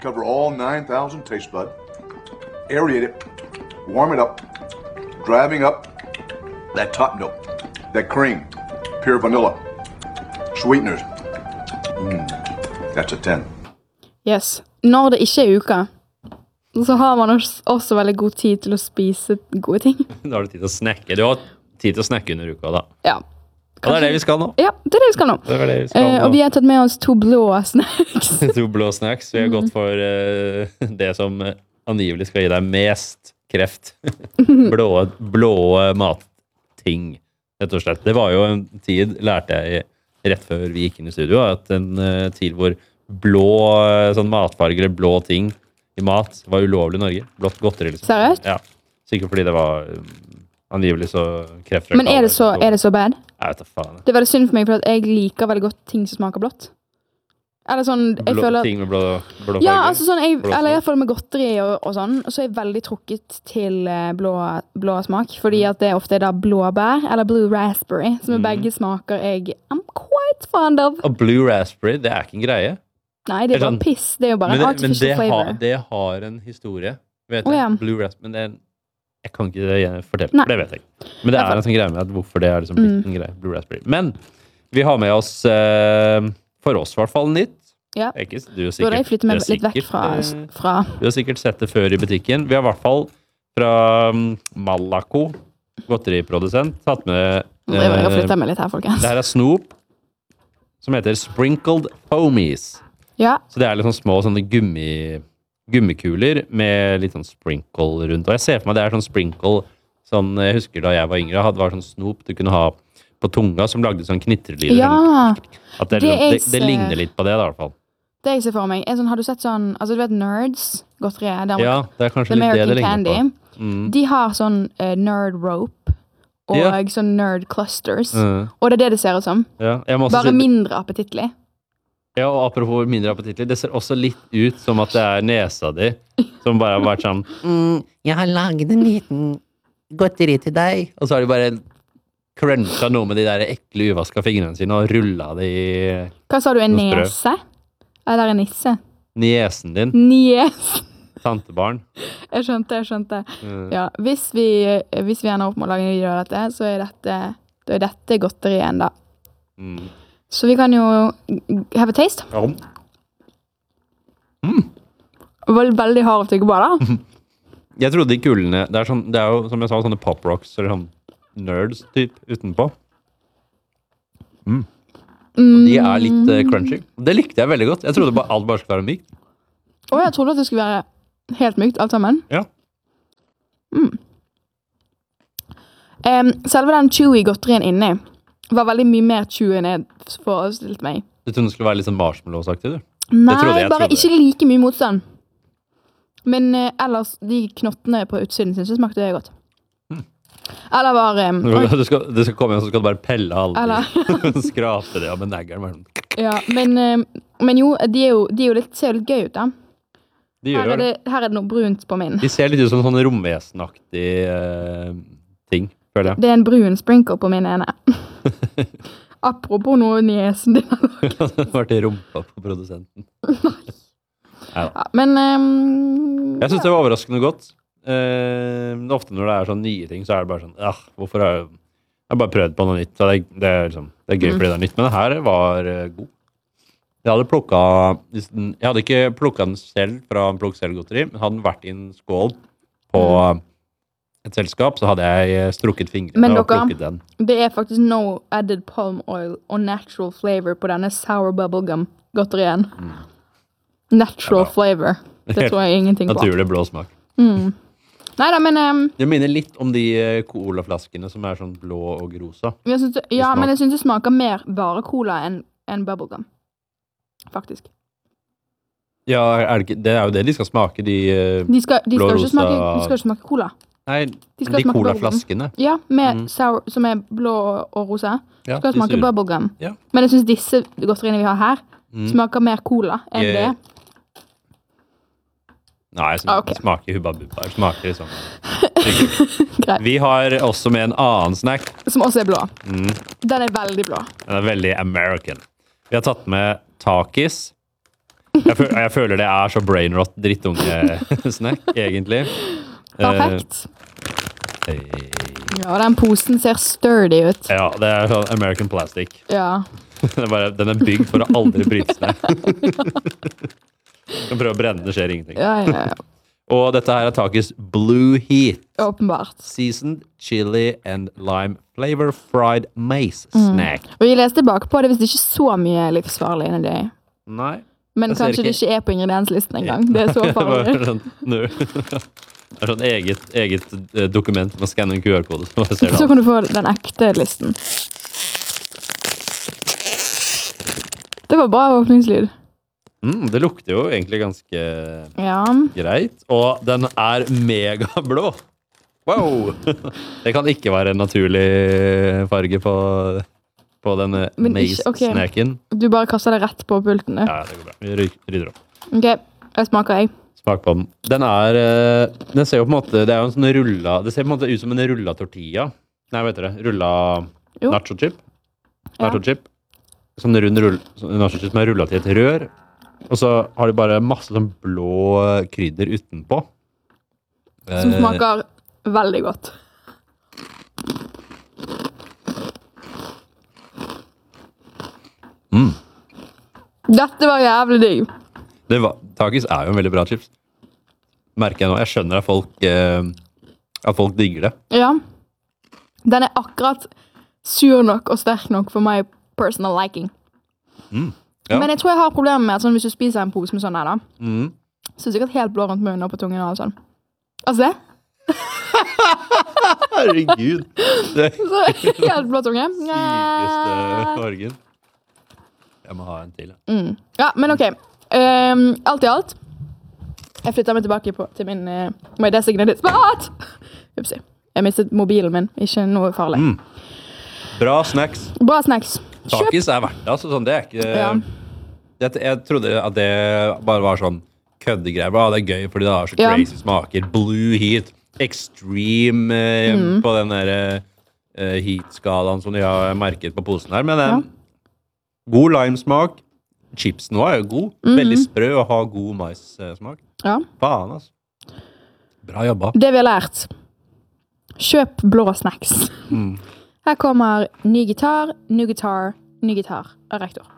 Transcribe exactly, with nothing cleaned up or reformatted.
Cover all nine thousand taste bud. Aerate it. Warm it up. Driving up that top note. That cream. Pure vanilla. Sweeteners. Mm. That's a ten. Yes. Når det ikke er uka, så har man også veldig god tid til å spise gode ting. Da har du tid til å snakke. Du har tid til å snakke under uka, da. Ja. Og det er det vi skal nå. Ja, det er det vi skal nå. Det er det vi skal nå. Uh, og vi har tatt med oss to blå snacks. to blå snacks. Vi har gått for uh, det som angivelig skal gi deg mest kreft. blå, blå matting, rett og slett. Det var jo en tid, lærte jeg rett før vi gikk inn i studio, at en uh, tid hvor blå sånn matfarger eller blå ting i mat var ulovlig i Norge. Blått godteri, liksom. Seriøst? Ja. Sikkert fordi det var um, angivelig så kreftfrekt. Men er det så, er det så bad? Jeg vet da faen. Det var det synd for meg, for at jeg liker veldig godt ting som smaker blått. Eller sånn, jeg blå, føler at... Ting med blå, blå ja, farger. altså sånn, jeg, blå eller i hvert fall med godteri og, og sånn, så er jeg veldig trukket til uh, blå, blå smak, fordi at det ofte er da blåbær, eller blue raspberry, som er mm. begge smaker jeg I'm quite fond of. Og blue raspberry, det er ikke en greie. Nei, det er bare sånn, piss. Det er jo bare men en det, artificial men det flavor. Har, det har en historie, vet oh, jeg. Ja. Blue raspberry, men det er, jeg kan ikke det fortelle, Nei. for det vet jeg. Men det er en sånn greie med at hvorfor det er liksom blitt mm. en greie, blue raspberry. Men vi har med oss, eh, for oss i hvert fall, nytt. Ja. Ikke, du har Burde jeg flytte meg litt sikkert, vekk fra, fra... Du har sikkert sett det før i butikken. Vi har i hvert fall fra um, Malaco, godteriprodusent, tatt med... Nå driver jeg og flytter meg litt her, folkens. Det her er snop, som heter Sprinkled Foamies. Ja. Så det er litt sånn små sånne gummi, gummikuler med litt sånn sprinkle rundt. Og jeg ser for meg det er sånn sprinkle, sånn, jeg husker da jeg var yngre, det var sånn snop du kunne ha på tunga som lagde sånn knitrelyder. Ja. At det, Det det, er det, det ligner litt på det da, i hvert fall. Det jeg ser for meg, er sånn, har du sett sånn, altså du vet Nerds, godteriet, der, Ja, det er kanskje The litt det det American ligner Candy, på. Mm. de har sånn uh, nerd rope, og Ja. sånn nerd clusters, Mm. og det er det det ser ut som. Ja, jeg må også Bare si- mindre appetittlig. Ja, og apropos mindre appetittlig, det ser også litt ut som at det er nesa di, som bare har vært sånn, mm, jeg har laget en liten godteri til deg, og så har de bare cruncha noe med de der ekle uvaska fingrene sine, og rullet det i Hva sa du, en Noe sprø. nese? Eller en nisse? niesen din, Nies. tantebarn. Jeg skjønte, jeg skjønte. Mm. Ja, hvis vi, hvis vi ender opp med å lage en video av dette, så er dette, da er dette godterien da. Mm. Så vi kan jo have a taste. Ja. Vel, veldig hard å tygge på da. Jeg trodde de kulene, det er, sånn, det er jo, som jeg sa, sånne pop rocks, eller sånn nerds, typ, utenpå. Mm. Og de er litt uh, crunchy. Det likte jeg veldig godt. Jeg trodde bare, alt bare skulle være mykt. Og jeg trodde at det skulle være helt mykt, alt sammen. Ja. Mm. Um, selve den chewy godterien inni var veldig mye mer chewy enn jeg forestilte meg. Du trodde det skulle være litt sånn marshmallow-saktig, du? Nei, trodde jeg, bare trodde. ikke like mye motstand. Men uh, ellers, de knottene på utsiden synes jeg smakte det godt. Mm. Eller var... Um, oi, Du skal, du skal komme inn, så skal du bare pelle alle. Eller- Skrape det av med naggeren. ja, men, um, men jo, de, er jo, de er jo litt, ser jo litt gøy ut da. De Her gjør er, det. det, her er det noe brunt på min. De ser litt ut som sånne romvesenaktig uh, ting, føler jeg. Det er en brun sprinkle på min ene. Apropos noe niesen din. Det har vært i rumpa på produsenten. Ja, men... Um, Jeg synes det var overraskende godt. Uh, ofte når det er sånne nye ting, så er det bare sånn, ja, hvorfor har jeg... Jeg har bare prøvd på noe nytt, så det, det, er, liksom, det er gøy Mm. fordi det er nytt, men det her var uh, god. Jeg hadde plukket, jeg hadde ikke plukket den selv fra en plukk selv-godteri, men hadde den vært i en skål på Mm. et selskap, så hadde jeg strukket fingrene Men og dere- plukket den. Det er faktisk no added palm oil og natural flavor på denne sour bubblegum godterien. Natural Ja. flavor. Det tror jeg ingenting på. Naturlig blå smak. Mm. Neida, men... Um, Det minner litt om de eh, colaflaskene som er sånn blå og rosa. jeg synes det, ja, smak. men jeg synes det smaker mer bare cola enn enn bubblegum. Faktisk. Ja, er det, ikke, det er jo det de skal smake, de... eh, De skal, de Blå, skal, ikke, smake, rosa- de skal ikke smake cola. Nei, De skal de smake colaflaskene. Ja, med Mm. sour, som er blå og rosa. Ja, Skal de smake sure. bubblegum. Ja. Men jeg synes disse godteriene vi har her Mm. smaker mer cola enn Yeah. det. Nei, jeg synes Ah, ok. det smaker hubba bubba. Det smaker liksom... Greit. Vi har også med en annen snack. Som også er blå. Mm. Den er veldig blå. Den er veldig American. Vi har tatt med Takis. Jeg, føl jeg føler det er så brainrot drittunge-snack, egentlig. Perfekt. Eh, Ja, den posen ser sturdy ut. ja, det er sånn American Plastic. Ja. Den er, bare, den er bygd for å aldri brytes ned. Kan prøve å brenne, det skjer ingenting. Ja, ja, ja. Og dette her er Takis Blue Heat. Åpenbart. Seasoned chili and lime flavor fried maize snack. Og jeg leste bakpå, det er visst ikke så mye livsfarlig inni det. Nei. Men Jeg ser kanskje det ikke- ikke er på ingredienslisten engang. Det er så Det var farlig. sånn, nå. Det er sånn eget, eget eh, dokument med å skanne en Q R-kode. Så bare ser du Så alt. kan du få den ekte listen. Det var bra åpningslyd. Mm, det lukter jo egentlig ganske Ja. greit. Og den er megablå. Wow! Det kan ikke være en naturlig farge på, på denne Men ikke- ok. maze-snacken. Du bare kaster det rett på pulten. du. Ja, det går bra. Vi ry- rydder opp. Ok, jeg smaker jeg. Smak på den. Den er eh, Den ser jo på en måte Det er jo en sånn rulla Det ser på en måte ut som en rulla tortilla. Nei, hva heter det? Rulla Jo. nacho chip. Ja. Nacho chip. Sånn rund rull, sånn nacho chip som er rulla til et rør. Og så har de bare masse sånn blå krydder utenpå. Som Eh, smaker veldig godt. Mm. Dette var jævlig digg. Det var, Takis er jo en veldig bra chips. Merker jeg nå. Jeg skjønner at folk, eh, at folk digger det. Ja. Den er akkurat sur nok og sterk nok for my personal liking. Ja. Men jeg tror jeg har problemer med at sånn, hvis du spiser en pose med sånn her da, Mm. så er det sikkert helt blå rundt munnen og på tungen og sånn. Altså det? Herregud. Det Så helt blå tunge. sykeste fargen. Jeg må ha en til. Ja. Mm. Ja, men ok. Um, alt i alt. Jeg flytter meg tilbake på, til min uh, my designated spot. Upsi. Jeg mistet mobilen min. Ikke noe farlig. Mm. Bra snacks. Bra snacks. Kjøp. Takis er verdt det. Altså, sånn, det er ikke Ja. jeg, jeg trodde at det bare var sånn køddegreier. Ah, det er gøy fordi det har så Ja. crazy smaker. Blue heat. Extreme eh, Mm. på den der eh, heat-skalaen som de har merket på posen her. Men eh, god limesmak. Chipsen nå er jo god. Mhm. Veldig sprø og har god maissmak. Ja. Faen, altså. Bra jobba. Det vi har lært. Kjøp blå snacks. Mm. Her kommer ny gitar, ny gitar, ny gitar av rektor.